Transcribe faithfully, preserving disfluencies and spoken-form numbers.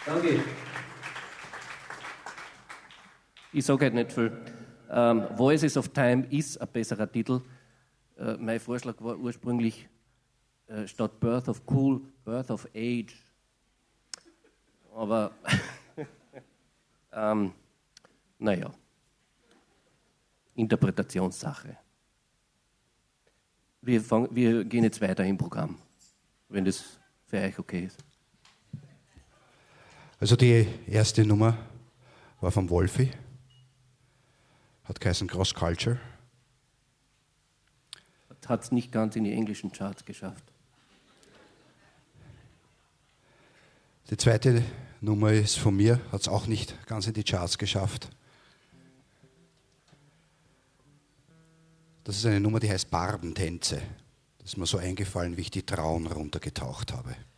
Danke. Ich sage halt nicht viel. Ähm, Voices of Time ist ein besserer Titel. Äh, mein Vorschlag war ursprünglich äh, statt Birth of Cool, Birth of Age. Aber, ähm, naja, Interpretationssache. Wir, fang, wir gehen jetzt weiter im Programm, wenn das für euch okay ist. Also die erste Nummer war vom Wolfi, hat geheißen Cross Culture. Hat es nicht ganz in die englischen Charts geschafft. Die zweite Nummer ist von mir, hat es auch nicht ganz in die Charts geschafft. Das ist eine Nummer, die heißt Barbentänze. Das ist mir so eingefallen, wie ich die Traun runtergetaucht habe.